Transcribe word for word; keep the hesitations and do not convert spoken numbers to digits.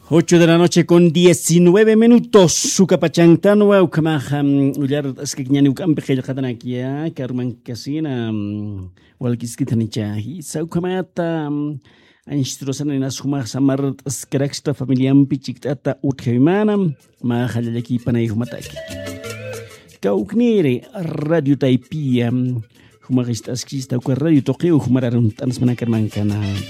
Ocho de la noche con diecinueve minutos. Sukapachantanwa ukamaja ullar askigñani ukambe qillqatanakia karman kasina walkiskitanicha saukamata anstrosana nas humar samar askaraxta familiampi chiktata utjaymana ma hallalaki panay humataki kauknire radio taipia humarista askista radio toqeu humararon tansmana karmankana